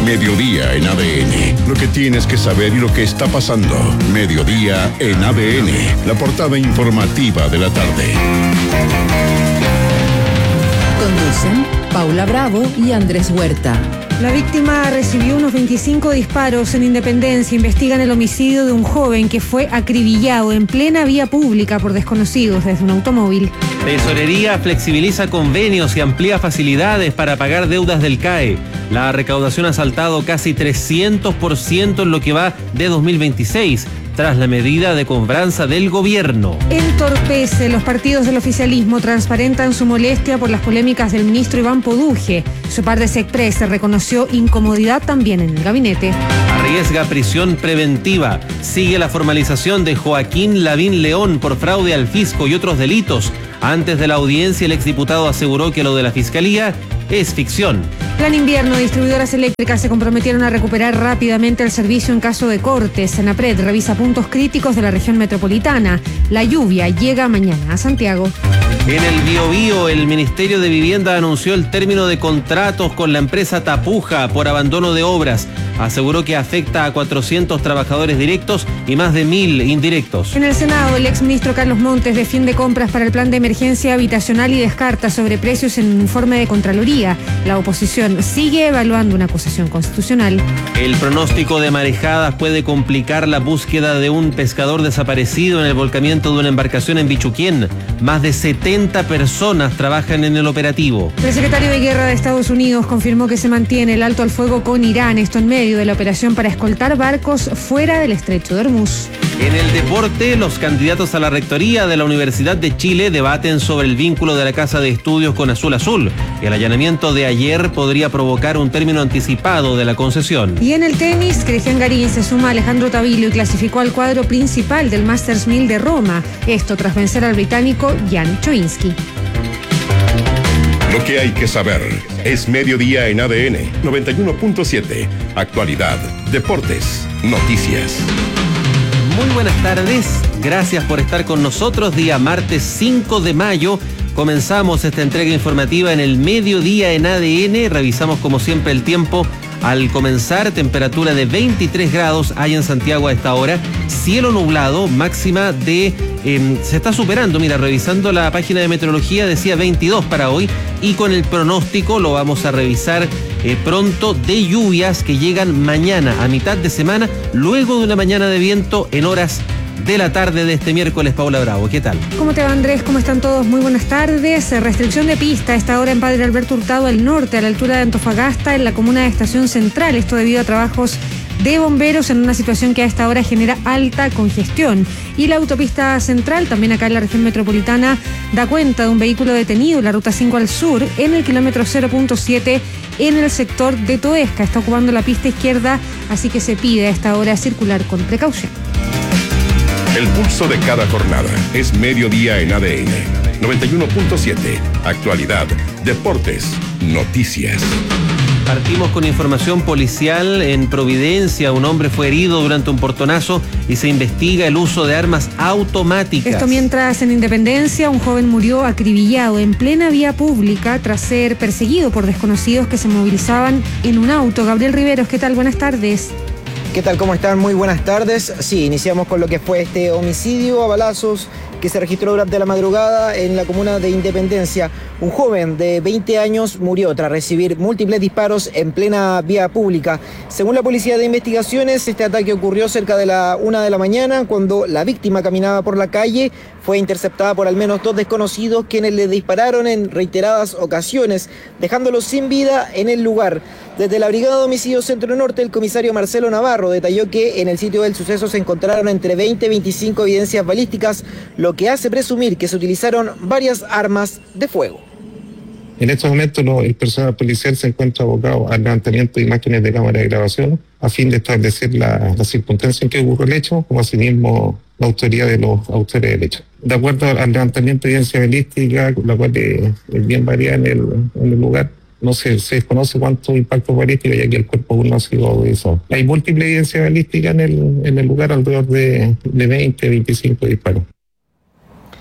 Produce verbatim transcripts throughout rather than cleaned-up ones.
Mediodía en A D N. Lo que tienes que saber y lo que está pasando. Mediodía en A D N. La portada informativa de la tarde. Conducen Paula Bravo y Andrés Huerta. La víctima recibió unos veinticinco disparos en Independencia. Investigan el homicidio de un joven que fue acribillado en plena vía pública por desconocidos desde un automóvil. Tesorería flexibiliza convenios y amplía facilidades para pagar deudas del C A E. La recaudación ha saltado casi trescientos por ciento en lo que va de dos mil veintiséis. Tras la medida de cobranza del gobierno. Entorpece. Los partidos del oficialismo transparentan su molestia por las polémicas del ministro Iván Poduje. Su par de Sexpress reconoció incomodidad también en el gabinete. Arriesga prisión preventiva. Sigue la formalización de Joaquín Lavín León por fraude al fisco y otros delitos. Antes de la audiencia, el exdiputado aseguró que lo de la fiscalía es ficción. Plan invierno. Distribuidoras eléctricas se comprometieron a recuperar rápidamente el servicio en caso de cortes. Senapred revisa puntos críticos de la región metropolitana. La lluvia llega mañana a Santiago. En el Biobío, el Ministerio de Vivienda anunció el término de contratos con la empresa Tapuja por abandono de obras. Aseguró que afecta a cuatrocientos trabajadores directos y más de mil indirectos. En el Senado, el exministro Carlos Montes defiende compras para el plan de emergencia habitacional y descarta sobreprecios en un informe de Contraloría. La oposición sigue evaluando una acusación constitucional. El pronóstico de marejadas puede complicar la búsqueda de un pescador desaparecido en el volcamiento de una embarcación en Bichuquén. Más de setenta personas trabajan en el operativo. El secretario de Guerra de Estados Unidos confirmó que se mantiene el alto al fuego con Irán, esto en medio de la operación para escoltar barcos fuera del estrecho de Hormuz. En el deporte, los candidatos a la rectoría de la Universidad de Chile debaten sobre el vínculo de la Casa de Estudios con Azul Azul. El allanamiento de ayer podría provocar un término anticipado de la concesión. Y en el tenis, Cristian Garín se suma a Alejandro Tavilo y clasificó al cuadro principal del Masters mil de Roma. Esto tras vencer al británico Jan Choinski. Lo que hay que saber es Mediodía en A D N noventa y uno punto siete. Actualidad, deportes, noticias. Muy buenas tardes, gracias por estar con nosotros. Día martes cinco de mayo, comenzamos esta entrega informativa en el Mediodía en A D N. Revisamos como siempre el tiempo al comenzar. Temperatura de veintitrés grados hay en Santiago a esta hora. Cielo nublado, máxima de... Eh, se está superando, mira, revisando la página de meteorología decía veintidós para hoy. Y con el pronóstico lo vamos a revisar eh, pronto, de lluvias que llegan mañana a mitad de semana, luego de una mañana de viento en horas de la tarde de este miércoles. Paula Bravo, ¿qué tal? ¿Cómo te va, Andrés? ¿Cómo están todos? Muy buenas tardes. Restricción de pista a esta hora en Padre Alberto Hurtado al norte, a la altura de Antofagasta, en la comuna de Estación Central. Esto debido a trabajos de bomberos en una situación que a esta hora genera alta congestión. Y la autopista central, también acá en la región metropolitana, da cuenta de un vehículo detenido en la ruta cinco al sur, en el kilómetro cero punto siete, en el sector de Toesca. Está ocupando la pista izquierda, así que se pide a esta hora circular con precaución. El pulso de cada jornada es Mediodía en A D N noventa y uno punto siete. Actualidad, deportes, noticias. Partimos con información policial. En Providencia, un hombre fue herido durante un portonazo y se investiga el uso de armas automáticas. Esto mientras en Independencia un joven murió acribillado en plena vía pública tras ser perseguido por desconocidos que se movilizaban en un auto. Gabriel Riveros, ¿qué tal? Buenas tardes. ¿Qué tal? ¿Cómo están? Muy buenas tardes. Sí, iniciamos con lo que fue este homicidio a balazos que se registró durante la madrugada en la comuna de Independencia. Un joven de veinte años murió tras recibir múltiples disparos en plena vía pública. Según la Policía de Investigaciones, este ataque ocurrió cerca de la una de la mañana, cuando la víctima caminaba por la calle. Fue interceptada por al menos dos desconocidos, quienes le dispararon en reiteradas ocasiones, dejándolo sin vida en el lugar. Desde la Brigada de Homicidios Centro Norte, el comisario Marcelo Navarro detalló que en el sitio del suceso se encontraron entre veinte y veinticinco evidencias balísticas, lo que hace presumir que se utilizaron varias armas de fuego. En estos momentos no, el personal policial se encuentra abocado al levantamiento de imágenes de cámara de grabación a fin de establecer la, la circunstancia en que ocurrió el hecho, como asimismo la autoría de los autores del hecho. De acuerdo al levantamiento de evidencia balística, la cual es, es bien variada en el, en el lugar, no se, se desconoce cuántos impactos balísticos, ya que el cuerpo aún no ha sido audiovisual. Hay múltiples evidencias balísticas en el, en el lugar, alrededor de, de veinte, veinticinco disparos.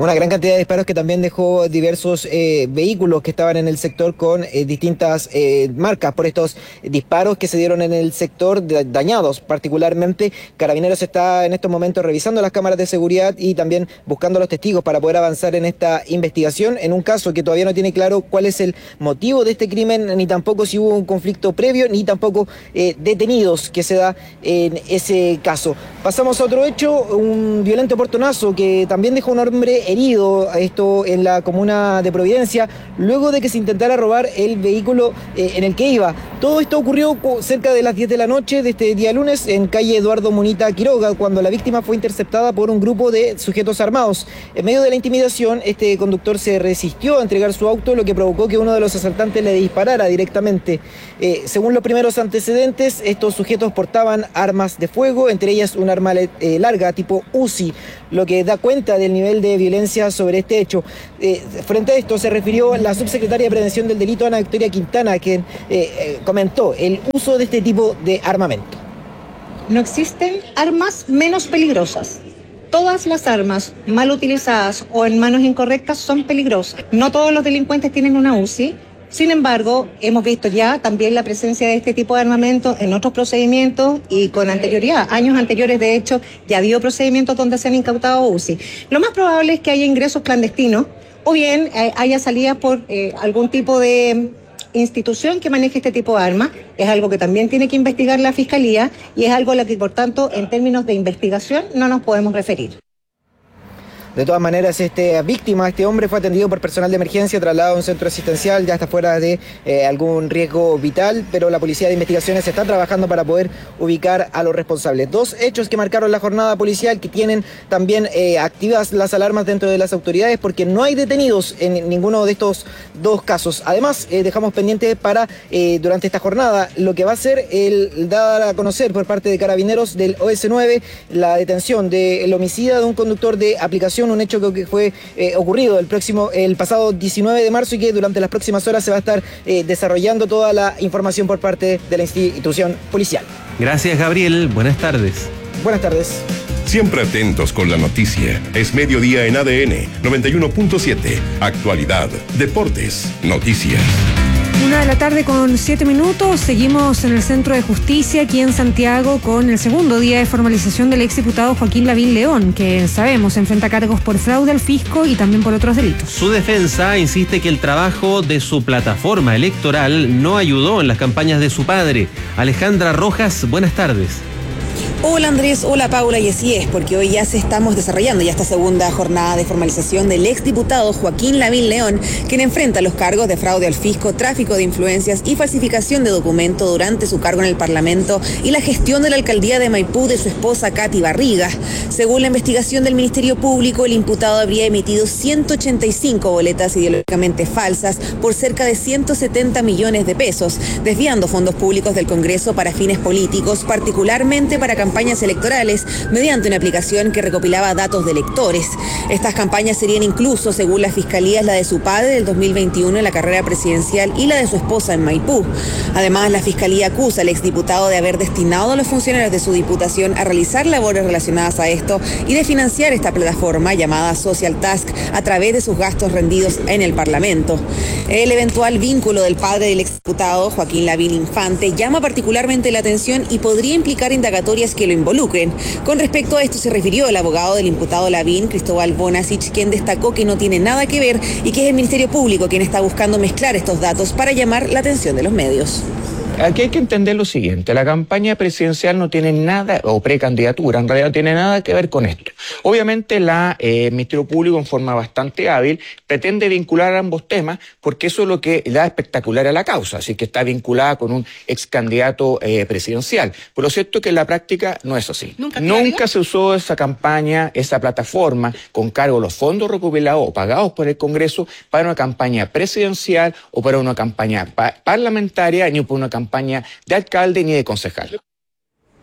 Una gran cantidad de disparos que también dejó diversos eh, vehículos que estaban en el sector con eh, distintas eh, marcas por estos disparos que se dieron en el sector, de, dañados particularmente. Carabineros está en estos momentos revisando las cámaras de seguridad y también buscando los testigos para poder avanzar en esta investigación, en un caso que todavía no tiene claro cuál es el motivo de este crimen, ni tampoco si hubo un conflicto previo, ni tampoco eh, detenidos que se da en ese caso. Pasamos a otro hecho, un violento portonazo que también dejó un hombre herido, esto en la comuna de Providencia, luego de que se intentara robar el vehículo eh, en el que iba. Todo esto ocurrió cerca de las diez de la noche de este día lunes en calle Eduardo Munita Quiroga, cuando la víctima fue interceptada por un grupo de sujetos armados. En medio de la intimidación, este conductor se resistió a entregar su auto, lo que provocó que uno de los asaltantes le disparara directamente. Eh, según los primeros antecedentes, estos sujetos portaban armas de fuego, entre ellas un arma eh, larga tipo Uzi, lo que da cuenta del nivel de violencia sobre este hecho. Eh, frente a esto se refirió la subsecretaria de Prevención del Delito, Ana Victoria Quintana, quien eh, eh, comentó el uso de este tipo de armamento. No existen armas menos peligrosas. Todas las armas mal utilizadas o en manos incorrectas son peligrosas. No todos los delincuentes tienen una Uzi. Sin embargo, hemos visto ya también la presencia de este tipo de armamento en otros procedimientos y con anterioridad. Años anteriores, de hecho, ya ha habido procedimientos donde se han incautado Uzi. Lo más probable es que haya ingresos clandestinos o bien eh, haya salidas por eh, algún tipo de institución que maneje este tipo de armas. Es algo que también tiene que investigar la Fiscalía y es algo a lo que, por tanto, en términos de investigación no nos podemos referir. De todas maneras, esta víctima, este hombre, fue atendido por personal de emergencia, trasladado a un centro asistencial, ya está fuera de eh, algún riesgo vital, pero la Policía de Investigaciones está trabajando para poder ubicar a los responsables. Dos hechos que marcaron la jornada policial, que tienen también eh, activas las alarmas dentro de las autoridades, porque no hay detenidos en ninguno de estos dos casos. Además, eh, dejamos pendiente para, eh, durante esta jornada, lo que va a ser el dar a conocer por parte de Carabineros del O S nueve la detención del homicida de un conductor de aplicación, un hecho que fue eh, ocurrido el próximo, el pasado diecinueve de marzo y que durante las próximas horas se va a estar eh, desarrollando toda la información por parte de la institución policial. Gracias, Gabriel. Buenas tardes. Buenas tardes. Siempre atentos con la noticia. Es mediodía en A D N noventa y uno punto siete. Actualidad, deportes, noticias. Una de la tarde con siete minutos, seguimos en el Centro de Justicia aquí en Santiago con el segundo día de formalización del exdiputado Joaquín Lavín León, que sabemos enfrenta cargos por fraude al fisco y también por otros delitos. Su defensa insiste que el trabajo de su plataforma electoral no ayudó en las campañas de su padre. Alejandra Rojas, buenas tardes. Hola Andrés, hola Paula, y así es, porque hoy ya se estamos desarrollando ya esta segunda jornada de formalización del exdiputado Joaquín Lavín León, quien enfrenta los cargos de fraude al fisco, tráfico de influencias y falsificación de documento durante su cargo en el Parlamento y la gestión de la alcaldía de Maipú de su esposa Katy Barriga. Según la investigación del Ministerio Público, el imputado habría emitido ciento ochenta y cinco boletas ideológicamente falsas por cerca de ciento setenta millones de pesos, desviando fondos públicos del Congreso para fines políticos, particularmente para campañas campañas electorales mediante una aplicación que recopilaba datos de electores. Estas campañas serían incluso, según la Fiscalía, la de su padre del dos mil veintiuno en la carrera presidencial y la de su esposa en Maipú. Además, la Fiscalía acusa al exdiputado de haber destinado a los funcionarios de su diputación a realizar labores relacionadas a esto y de financiar esta plataforma llamada Social Task a través de sus gastos rendidos en el Parlamento. El eventual vínculo del padre del exdiputado, Joaquín Lavín Infante, llama particularmente la atención y podría implicar indagatorias que lo involucren. Con respecto a esto se refirió el abogado del imputado Lavín, Cristóbal Bonasich, quien destacó que no tiene nada que ver y que es el Ministerio Público quien está buscando mezclar estos datos para llamar la atención de los medios. Aquí hay que entender lo siguiente, la campaña presidencial no tiene nada, o precandidatura, en realidad no tiene nada que ver con esto. Obviamente la, eh, el Ministerio Público, en forma bastante hábil, pretende vincular ambos temas porque eso es lo que da espectacular a la causa, así que está vinculada con un ex candidato eh, presidencial. Pero lo cierto es que en la práctica no es así. ¿Nunca, Nunca se usó esa campaña, esa plataforma, con cargo a los fondos recopilados o pagados por el Congreso para una campaña presidencial o para una campaña pa- parlamentaria, ni para una campaña de alcalde ni de concejal.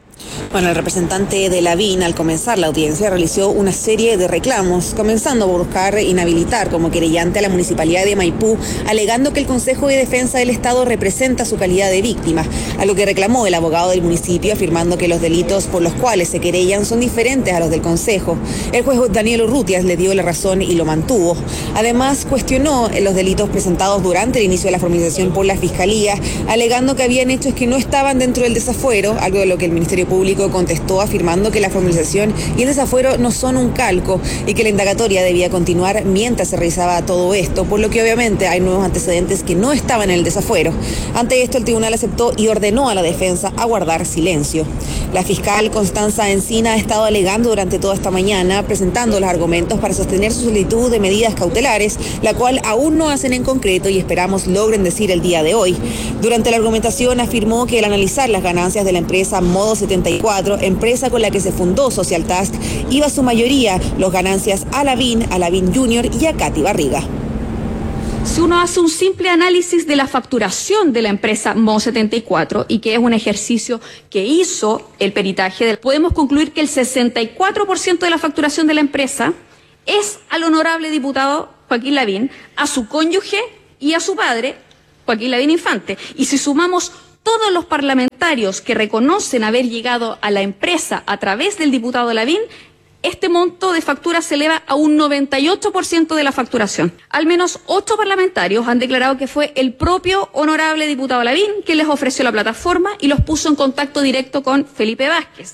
Bueno, el representante de la B I N al comenzar la audiencia realizó una serie de reclamos, comenzando por buscar inhabilitar como querellante a la Municipalidad de Maipú, alegando que el Consejo de Defensa del Estado representa su calidad de víctima, a lo que reclamó el abogado del municipio, afirmando que los delitos por los cuales se querellan son diferentes a los del Consejo. El juez Daniel Urrutias le dio la razón y lo mantuvo. Además, cuestionó los delitos presentados durante el inicio de la formalización por la Fiscalía, alegando que habían hechos que no estaban dentro del desafuero, algo de lo que el Ministerio Público contestó afirmando que la formalización y el desafuero no son un calco y que la indagatoria debía continuar mientras se realizaba todo esto, por lo que obviamente hay nuevos antecedentes que no estaban en el desafuero. Ante esto, el tribunal aceptó y ordenó a la defensa a guardar silencio. La fiscal Constanza Encina ha estado alegando durante toda esta mañana, presentando los argumentos para sostener su solicitud de medidas cautelares, la cual aún no hacen en concreto y esperamos logren decir el día de hoy. Durante la argumentación afirmó que al analizar las ganancias de la empresa Modo setenta y cuatro, empresa con la que se fundó Social Task, iba su mayoría los ganancias a la B I N, a la B I N Junior y a Katy Barriga. Si uno hace un simple análisis de la facturación de la empresa Modo setenta y cuatro y que es un ejercicio que hizo el peritaje, podemos concluir que el sesenta y cuatro por ciento de la facturación de la empresa es al honorable diputado Joaquín Lavín, a su cónyuge y a su padre, Joaquín Lavín Infante. Y si sumamos todos los parlamentarios que reconocen haber llegado a la empresa a través del diputado Lavín, este monto de factura se eleva a un noventa y ocho por ciento de la facturación. Al menos ocho parlamentarios han declarado que fue el propio honorable diputado Lavín que les ofreció la plataforma y los puso en contacto directo con Felipe Vázquez.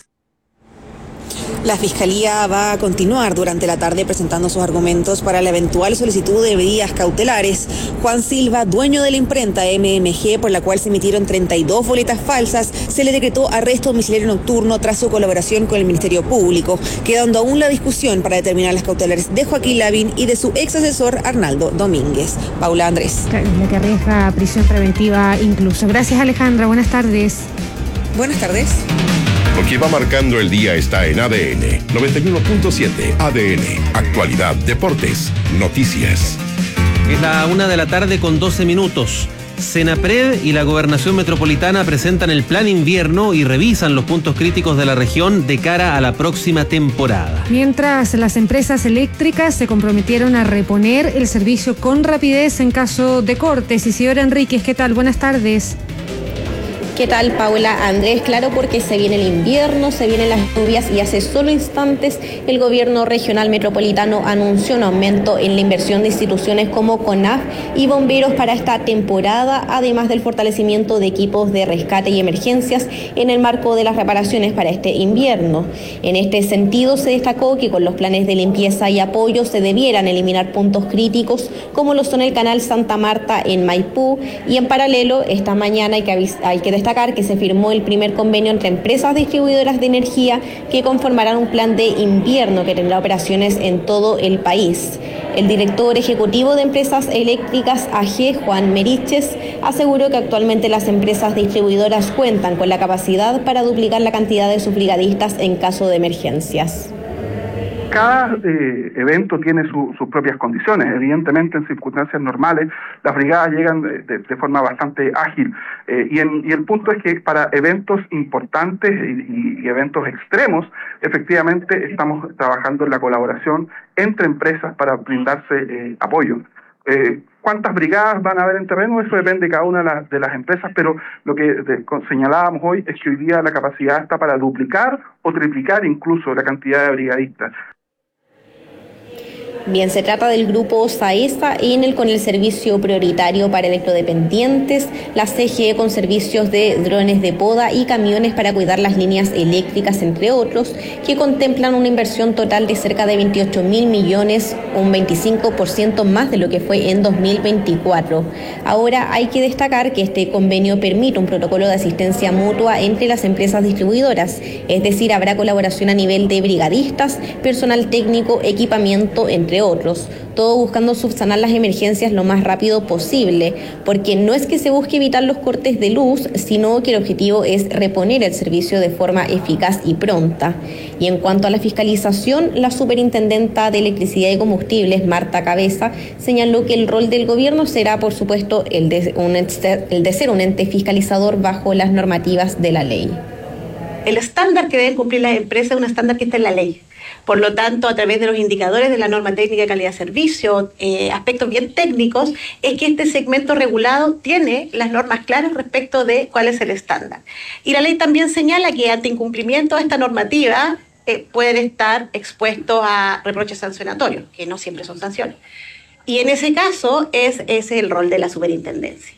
La Fiscalía va a continuar durante la tarde presentando sus argumentos para la eventual solicitud de medidas cautelares. Juan Silva, dueño de la imprenta M M G, por la cual se emitieron treinta y dos boletas falsas, se le decretó arresto domiciliario nocturno tras su colaboración con el Ministerio Público, quedando aún la discusión para determinar las cautelares de Joaquín Lavín y de su ex asesor Arnaldo Domínguez. Paula Andrés. La que arriesga prisión preventiva incluso. Gracias, Alejandra. Buenas tardes. Buenas tardes. Lo que va marcando el día está en A D N noventa y uno punto siete. A D N, actualidad, deportes, noticias. Es la una de la tarde con doce minutos. Senapred y la Gobernación Metropolitana presentan el plan invierno y revisan los puntos críticos de la región de cara a la próxima temporada. Mientras las empresas eléctricas se comprometieron a reponer el servicio con rapidez en caso de cortes. Isidora Enríquez, ¿qué tal? Buenas tardes. ¿Qué tal, Paula? Andrés, claro, porque se viene el invierno, se vienen las lluvias y hace solo instantes el gobierno regional metropolitano anunció un aumento en la inversión de instituciones como CONAF y bomberos para esta temporada, además del fortalecimiento de equipos de rescate y emergencias en el marco de las reparaciones para este invierno. En este sentido, se destacó que con los planes de limpieza y apoyo se debieran eliminar puntos críticos como lo son el canal Santa Marta en Maipú y en paralelo, esta mañana hay que, avis- hay que destacar que se firmó el primer convenio entre empresas distribuidoras de energía que conformarán un plan de invierno que tendrá operaciones en todo el país. El director ejecutivo de Empresas Eléctricas A G, Juan Meriches, aseguró que actualmente las empresas distribuidoras cuentan con la capacidad para duplicar la cantidad de sus brigadistas en caso de emergencias. Cada eh, evento tiene su, sus propias condiciones. Evidentemente, en circunstancias normales, las brigadas llegan de, de, de forma bastante ágil. Eh, y, en, y el punto es que para eventos importantes y, y eventos extremos, efectivamente estamos trabajando en la colaboración entre empresas para brindarse eh, apoyo. Eh, ¿Cuántas brigadas van a haber en terreno? Eso depende de cada una de, la, de las empresas, pero lo que de, con, señalábamos hoy es que hoy día la capacidad está para duplicar o triplicar incluso la cantidad de brigadistas. Bien, se trata del grupo SAESA, Enel con el servicio prioritario para electrodependientes, la C G E con servicios de drones de poda y camiones para cuidar las líneas eléctricas, entre otros, que contemplan una inversión total de cerca de veintiocho mil millones, un veinticinco por ciento más de lo que fue en dos mil veinticuatro. Ahora hay que destacar que este convenio permite un protocolo de asistencia mutua entre las empresas distribuidoras, es decir, habrá colaboración a nivel de brigadistas, personal técnico, equipamiento, entre otros, todo buscando subsanar las emergencias lo más rápido posible, porque no es que se busque evitar los cortes de luz, sino que el objetivo es reponer el servicio de forma eficaz y pronta. Y en cuanto a la fiscalización, la superintendenta de Electricidad y Combustibles, Marta Cabeza, señaló que el rol del gobierno será, por supuesto, el de, un ente, el de ser un ente fiscalizador bajo las normativas de la ley. El estándar que deben cumplir las empresas es un estándar que está en la ley. Por lo tanto, a través de los indicadores de la norma técnica de calidad de servicio, eh, aspectos bien técnicos, es que este segmento regulado tiene las normas claras respecto de cuál es el estándar. Y la ley también señala que ante incumplimiento de esta normativa eh, pueden estar expuestos a reproches sancionatorios, que no siempre son sanciones. Y en ese caso es, es el rol de la superintendencia.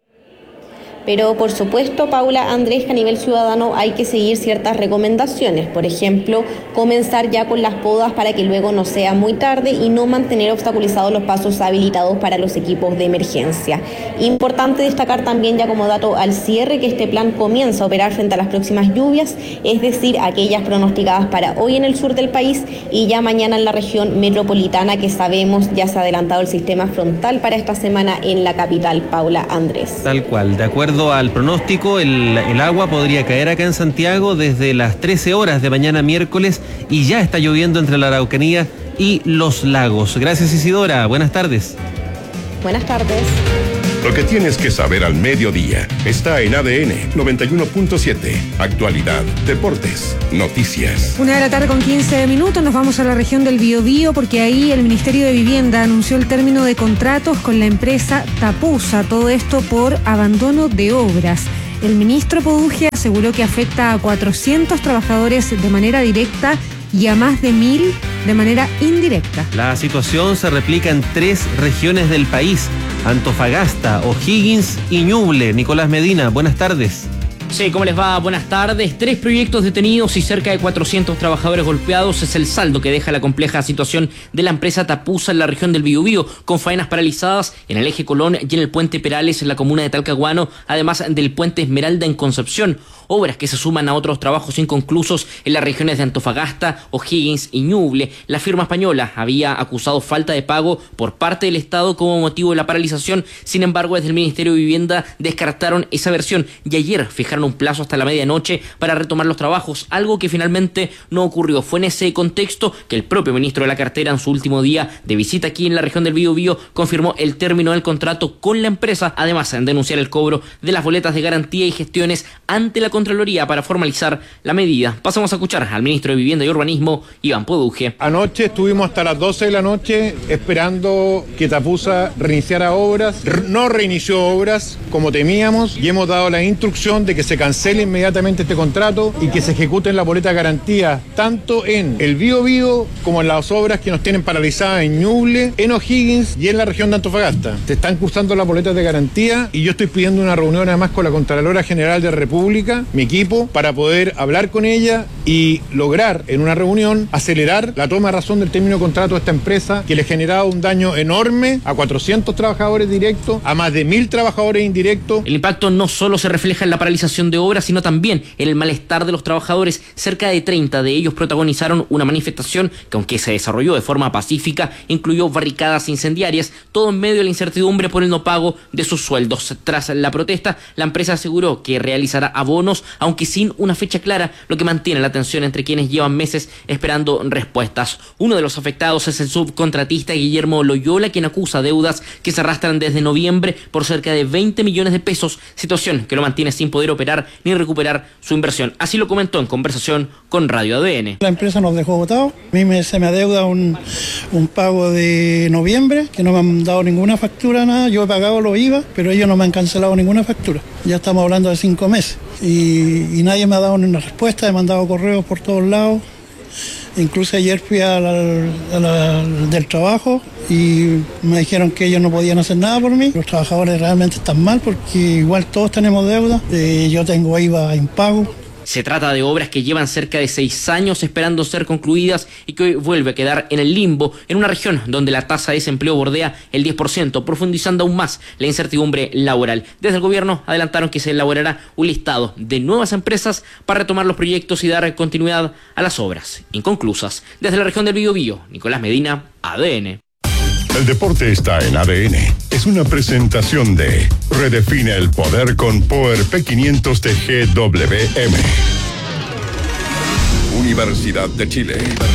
Pero por supuesto, Paula, Andrés, que a nivel ciudadano hay que seguir ciertas recomendaciones. Por ejemplo, comenzar ya con las podas para que luego no sea muy tarde y no mantener obstaculizados los pasos habilitados para los equipos de emergencia. Importante destacar también ya como dato al cierre que este plan comienza a operar frente a las próximas lluvias, es decir, aquellas pronosticadas para hoy en el sur del país y ya mañana en la región metropolitana, que sabemos ya se ha adelantado el sistema frontal para esta semana en la capital, Paula, Andrés. Tal cual, de acuerdo al pronóstico, el, el agua podría caer acá en Santiago desde las trece horas de mañana miércoles y ya está lloviendo entre la Araucanía y los lagos. Gracias, Isidora. Buenas tardes. Buenas tardes. Lo que tienes que saber al mediodía está en A D N noventa y uno punto siete. Actualidad, deportes, noticias. Una de la tarde con quince minutos, nos vamos a la región del Biobío porque ahí el Ministerio de Vivienda anunció el término de contratos con la empresa Tapusa, todo esto por abandono de obras. El ministro Poduje aseguró que afecta a cuatrocientos trabajadores de manera directa y a más de mil de manera indirecta. La situación se replica en tres regiones del país: Antofagasta, O'Higgins y Ñuble. Nicolás Medina, buenas tardes. Sí, ¿cómo les va? Buenas tardes. Tres proyectos detenidos y cerca de cuatrocientos trabajadores golpeados es el saldo que deja la compleja situación de la empresa Tapusa en la región del Biobío, con faenas paralizadas en el eje Colón y en el puente Perales en la comuna de Talcahuano, además del puente Esmeralda en Concepción. Obras que se suman a otros trabajos inconclusos en las regiones de Antofagasta, O'Higgins y Ñuble. La firma española había acusado falta de pago por parte del Estado como motivo de la paralización. Sin embargo, desde el Ministerio de Vivienda descartaron esa versión y ayer fijaron un plazo hasta la medianoche para retomar los trabajos, algo que finalmente no ocurrió. Fue en ese contexto que el propio ministro de la cartera, en su último día de visita aquí en la región del Biobío, confirmó el término del contrato con la empresa, además de denunciar el cobro de las boletas de garantía y gestiones ante la Contraloría para formalizar la medida. Pasamos a escuchar al ministro de Vivienda y Urbanismo, Iván Poduje. Anoche estuvimos hasta las doce de la noche esperando que Tapusa reiniciara obras. No reinició obras como temíamos y hemos dado la instrucción de que se cancele inmediatamente este contrato y que se ejecuten las boletas de garantía tanto en el Biobío como en las obras que nos tienen paralizadas en Ñuble, en O'Higgins y en la región de Antofagasta. Se están cursando las boletas de garantía y yo estoy pidiendo una reunión además con la Contralora General de República, mi equipo, para poder hablar con ella y lograr en una reunión acelerar la toma de razón del término de contrato de esta empresa que le generaba un daño enorme a cuatrocientos trabajadores directos, a más de mil trabajadores indirectos. El impacto no solo se refleja en la paralización de obras, sino también en el malestar de los trabajadores. Cerca de treinta de ellos protagonizaron una manifestación que, aunque se desarrolló de forma pacífica, incluyó barricadas incendiarias, todo en medio de la incertidumbre por el no pago de sus sueldos. Tras la protesta, la empresa aseguró que realizará abonos, aunque sin una fecha clara, lo que mantiene la tensión entre quienes llevan meses esperando respuestas. Uno de los afectados es el subcontratista Guillermo Loyola, quien acusa deudas que se arrastran desde noviembre por cerca de veinte millones de pesos, situación que lo mantiene sin poder operar ni recuperar su inversión. Así lo comentó en conversación con Radio A D N. La empresa nos dejó botados. A mí me, se me adeuda un, un pago de noviembre, que no me han dado ninguna factura, nada. Yo he pagado los I V A, pero ellos no me han cancelado ninguna factura. Ya estamos hablando de cinco meses. Y, y nadie me ha dado una respuesta, he mandado correos por todos lados. Incluso ayer fui a la, a la, del trabajo y me dijeron que ellos no podían hacer nada por mí. Los trabajadores realmente están mal porque igual todos tenemos deuda. Eh, yo tengo I V A impago. Se trata de obras que llevan cerca de seis años esperando ser concluidas y que hoy vuelve a quedar en el limbo, en una región donde la tasa de desempleo bordea el diez por ciento, profundizando aún más la incertidumbre laboral. Desde el gobierno adelantaron que se elaborará un listado de nuevas empresas para retomar los proyectos y dar continuidad a las obras inconclusas. Desde la región del Biobío, Nicolás Medina, A D N. El deporte está en A D N. Es una presentación de Redefine el poder con Power P quinientos de G W M. Universidad de Chile. Universidad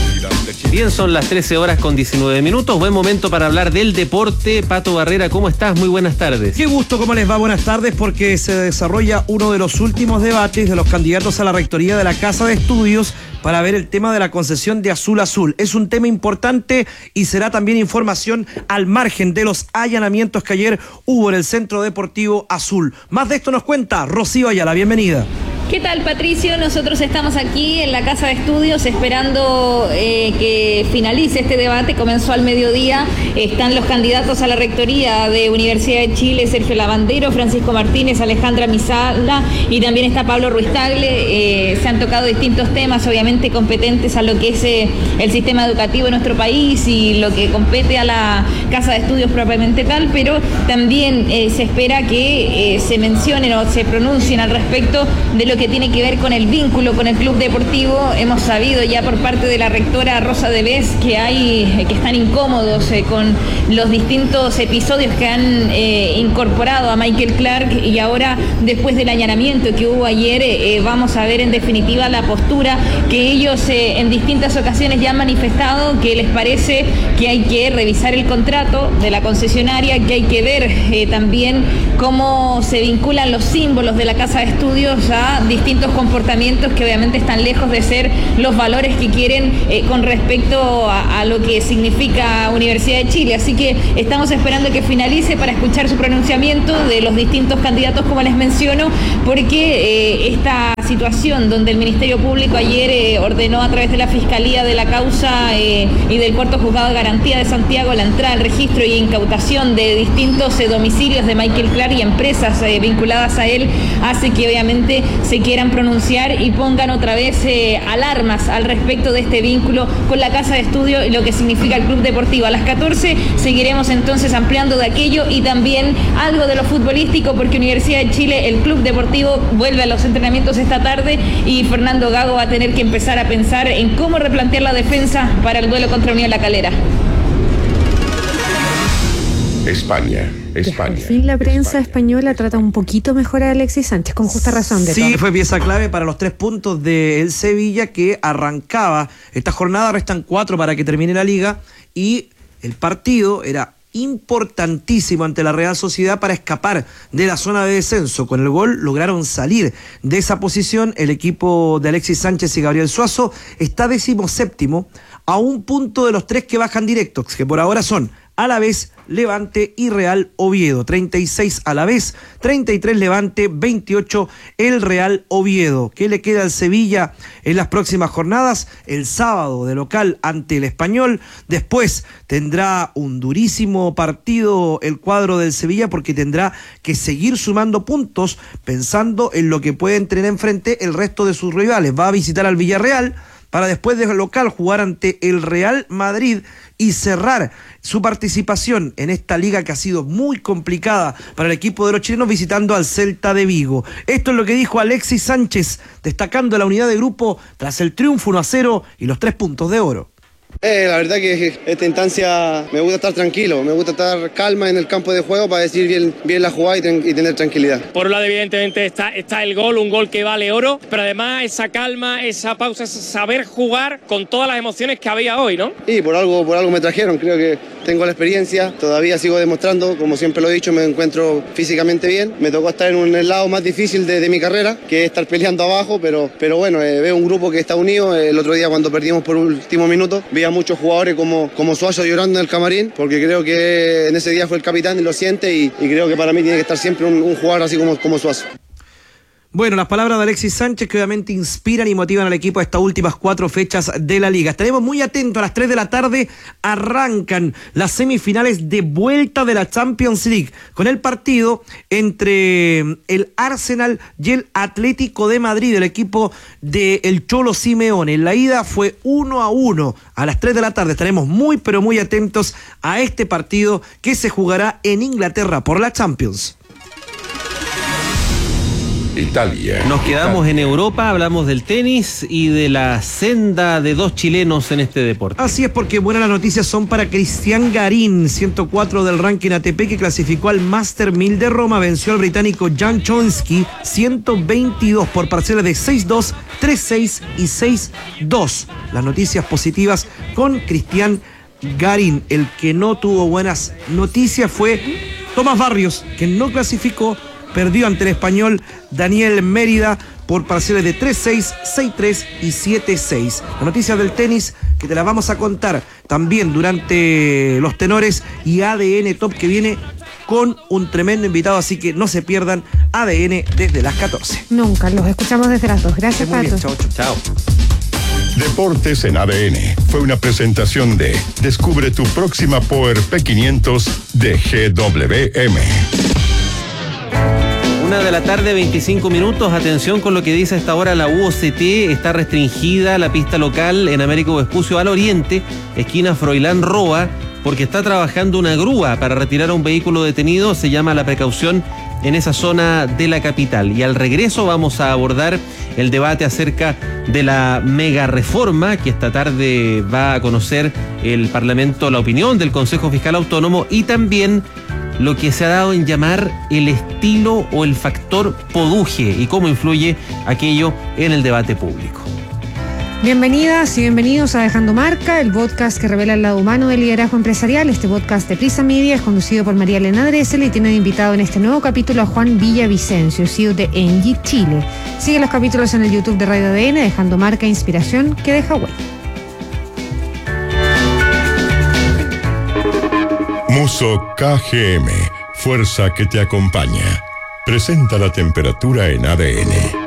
Bien, son las trece horas con diecinueve minutos. Buen momento para hablar del deporte. Pato Barrera, ¿cómo estás? Muy buenas tardes. Qué gusto, ¿cómo les va? Buenas tardes, porque se desarrolla uno de los últimos debates de los candidatos a la rectoría de la Casa de Estudios para ver el tema de la concesión de Azul Azul. Es un tema importante y será también información al margen de los allanamientos que ayer hubo en el Centro Deportivo Azul. Más de esto nos cuenta Rocío Ayala. Bienvenida. ¿Qué tal, Patricio? Nosotros estamos aquí en la Casa de Estudios esperando eh, que finalice este debate. Comenzó al mediodía. Están los candidatos a la rectoría de Universidad de Chile, Sergio Lavandero, Francisco Martínez, Alejandra Misala, y también está Pablo Ruiz Tagle. Eh, se han tocado distintos temas, obviamente competentes a lo que es eh, el sistema educativo de nuestro país y lo que compete a la Casa de Estudios propiamente tal, pero también eh, se espera que eh, se mencionen o se pronuncien al respecto de lo que tiene que ver con el vínculo con el club deportivo. Hemos sabido ya por parte de la rectora Rosa Devés que hay que están incómodos eh, con los distintos episodios que han eh, incorporado a Michael Clark, y ahora después del allanamiento que hubo ayer eh, vamos a ver en definitiva la postura que ellos eh, en distintas ocasiones ya han manifestado, que les parece que hay que revisar el contrato de la concesionaria, que hay que ver eh, también cómo se vinculan los símbolos de la Casa de Estudios a distintos comportamientos que obviamente están lejos de ser los valores que quieren eh, con respecto a, a lo que significa Universidad de Chile. Así que estamos esperando que finalice para escuchar su pronunciamiento de los distintos candidatos, como les menciono, porque eh, esta situación donde el Ministerio Público ayer eh, ordenó a través de la Fiscalía de la causa eh, y del Cuarto Juzgado de Garantía de Santiago la entrada al registro y incautación de distintos eh, domicilios de Michael Clark y empresas eh, vinculadas a él, hace que obviamente se quieran pronunciar y pongan otra vez eh, alarmas al respecto de este vínculo con la Casa de Estudio y lo que significa el club deportivo. A las catorce seguiremos entonces ampliando de aquello y también algo de lo futbolístico, porque Universidad de Chile, el club deportivo, vuelve a los entrenamientos esta tarde y Fernando Gago va a tener que empezar a pensar en cómo replantear la defensa para el duelo contra Unión La Calera. España, España. Por fin la prensa española trata un poquito mejor a Alexis Sánchez, con justa razón. De sí, todo. Fue pieza clave para los tres puntos del Sevilla, que arrancaba esta jornada. Restan cuatro para que termine la liga y el partido era importantísimo ante la Real Sociedad para escapar de la zona de descenso. Con el gol lograron salir de esa posición. El equipo de Alexis Sánchez y Gabriel Suazo está decimoséptimo, a un punto de los tres que bajan directos, que por ahora son Alavés, Levante y Real Oviedo. treinta y seis Alavés, treinta y tres Levante, veintiocho el Real Oviedo. ¿Qué le queda al Sevilla en las próximas jornadas? El sábado de local ante el Español. Después tendrá un durísimo partido el cuadro del Sevilla, porque tendrá que seguir sumando puntos pensando en lo que pueden tener enfrente el resto de sus rivales. Va a visitar al Villarreal para después de local jugar ante el Real Madrid y cerrar su participación en esta liga que ha sido muy complicada para el equipo de los chilenos, visitando al Celta de Vigo. Esto es lo que dijo Alexis Sánchez, destacando la unidad de grupo tras el triunfo uno a cero y los tres puntos de oro. Eh, la verdad que esta instancia me gusta estar tranquilo, me gusta estar calma en el campo de juego para decir bien, bien la jugada y, ten, y tener tranquilidad. Por un lado, evidentemente, está, está el gol, un gol que vale oro, pero además esa calma, esa pausa, ese saber jugar con todas las emociones que había hoy, ¿no? Y por algo, por algo me trajeron, creo que tengo la experiencia, todavía sigo demostrando, como siempre lo he dicho, me encuentro físicamente bien. Me tocó estar en un lado más difícil de, de mi carrera, que es estar peleando abajo, pero, pero bueno, eh, veo un grupo que está unido. El otro día cuando perdimos por último minuto, vi a muchos jugadores como, como Suazo llorando en el camarín, porque creo que en ese día fue el capitán y lo siente, y, y creo que para mí tiene que estar siempre un, un jugador así como, como Suazo. Bueno, las palabras de Alexis Sánchez que obviamente inspiran y motivan al equipo a estas últimas cuatro fechas de la liga. Estaremos muy atentos. A las tres de la tarde arrancan las semifinales de vuelta de la Champions League, con el partido entre el Arsenal y el Atlético de Madrid, el equipo del Cholo Simeone. La ida fue uno a uno. A las tres de la tarde estaremos muy pero muy atentos a este partido que se jugará en Inglaterra por la Champions. Italia. Nos quedamos en Europa, hablamos del tenis y de la senda de dos chilenos en este deporte. Así es, porque buenas las noticias son para Cristian Garín, ciento cuatro del ranking A T P, que clasificó al Master mil de Roma, venció al británico Jan Chomsky, ciento veintidós por parciales de seis dos, tres seis y seis dos. Las noticias positivas con Cristian Garín. El que no tuvo buenas noticias fue Tomás Barrios, que no clasificó, perdió ante el español Daniel Mérida por parciales de tres seis, seis tres y siete seis. Las noticias del tenis que te las vamos a contar también durante los tenores y A D N Top, que viene con un tremendo invitado, así que no se pierdan A D N desde las catorce. Nunca, los escuchamos desde las dos. Gracias, Muy Pato. bien, chao, chao. Chao. Deportes en A D N fue una presentación de Descubre tu próxima Power P quinientos de G W M. Una de la tarde, veinticinco minutos. Atención con lo que dice a esta hora la U O C T. Está restringida la pista local en Américo Vespucio al oriente, esquina Froilán Roa, porque está trabajando una grúa para retirar a un vehículo detenido. Se llama la precaución en esa zona de la capital. Y al regreso vamos a abordar el debate acerca de la mega reforma que esta tarde va a conocer el Parlamento, la opinión del Consejo Fiscal Autónomo, y también lo que se ha dado en llamar el estilo o el factor Poduje y cómo influye aquello en el debate público. Bienvenidas y bienvenidos a Dejando Marca, el podcast que revela el lado humano del liderazgo empresarial. Este podcast de Prisa Media es conducido por María Elena Dressel y tiene de invitado en este nuevo capítulo a Juan Villavicencio, C E O de Engie Chile. Sigue los capítulos en el YouTube de Radio A D N, Dejando Marca, inspiración que deja huella. Muso K G M, fuerza que te acompaña. Presenta la temperatura en A D N.